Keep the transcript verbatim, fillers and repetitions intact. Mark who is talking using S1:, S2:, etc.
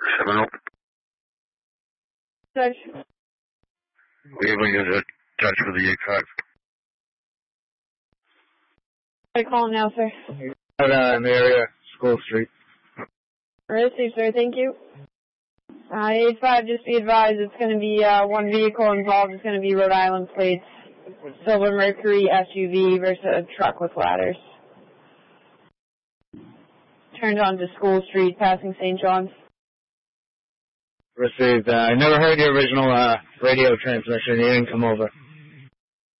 S1: seven oh.
S2: Judge.
S1: We able to use a judge for the eight five.
S2: I call him now, sir.
S3: Out uh, in the area, School Street.
S2: Received, sir. Thank you. Uh, eight five, just be advised, it's going to be uh, one vehicle involved. It's going to be Rhode Island plates. Silver Mercury S U V versus a truck with ladders. Turned onto School Street, passing Saint John's.
S3: Received. Uh, I never heard the original uh, radio transmission. You didn't come over.